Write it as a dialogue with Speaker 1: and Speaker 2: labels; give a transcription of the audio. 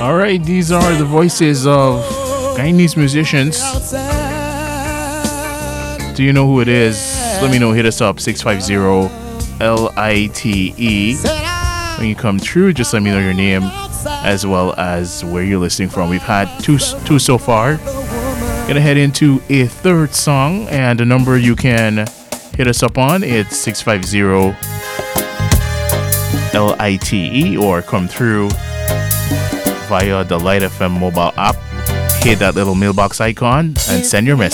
Speaker 1: All right, these are the voices of Guyanese musicians. Do you know who it is? Let me know. Hit us up 650-LITE. When you come through, just let me know your name as well as where you're listening from. We've had two so far. Gonna head into a third song, and the number you can hit us up on, it's 650-LITE, or come through via the Light FM mobile app. Hit that little mailbox icon and send your message.